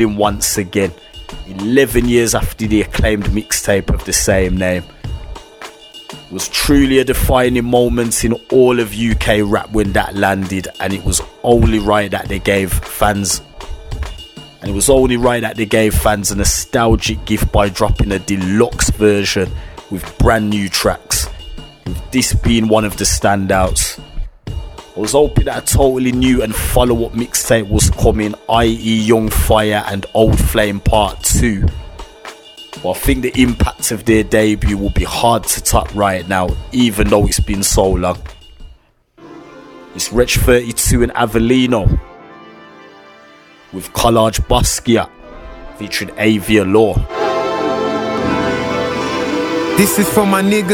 once again, 11 years after the acclaimed mixtape of the same name. It was truly a defining moment in all of UK rap when that landed, and it was only right that they gave fans a nostalgic gift by dropping a deluxe version with brand new tracks, with this being one of the standouts. I was hoping that a totally new and follow-up mixtape was coming, i.e. Young Fire and Old Flame Part 2. But I think the impact of their debut will be hard to top right now, even though it's been so long. It's Wretch 32 and Avellino with Collage Basquiat featuring Avia Law. This is for my niggas.